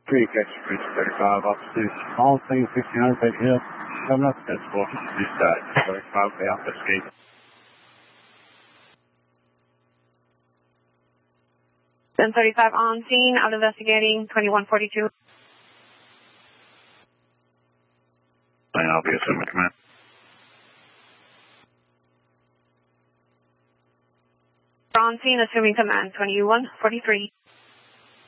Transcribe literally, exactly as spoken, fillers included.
Creek, exit bridge thirty-five, officers, all things fifteen hundred feet hill, coming up, that's four, dispatch, thirty-five, pay off, escape. ten thirty-five on scene, out investigating, twenty-one forty-two. I'll be assuming command. On scene, assuming command, twenty-one forty-three.